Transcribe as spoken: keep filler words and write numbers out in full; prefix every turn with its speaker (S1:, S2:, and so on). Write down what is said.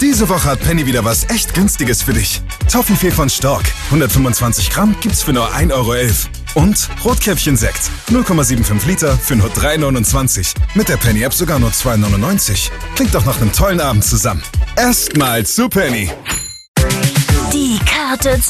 S1: Diese Woche hat Penny wieder was echt Günstiges für dich. Toffifee von Stork, hundertfünfundzwanzig Gramm, gibt's für nur ein Euro elf. Und Rotkäppchen-Sekt, null Komma fünfundsiebzig Liter für nur drei neunundzwanzig. Mit der Penny-App sogar nur zwei neunundneunzig. Klingt doch nach einem tollen Abend zusammen. Erstmal zu Penny.
S2: Die Karte